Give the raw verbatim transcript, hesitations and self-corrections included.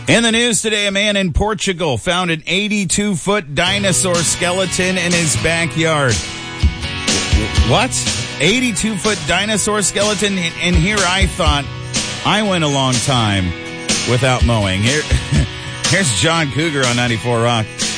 In the news today, a man in Portugal found an eighty-two foot dinosaur skeleton in his backyard. What? eighty-two foot dinosaur skeleton? And here I thought I went a long time without mowing. Here, here's John Cougar on ninety-four Rock.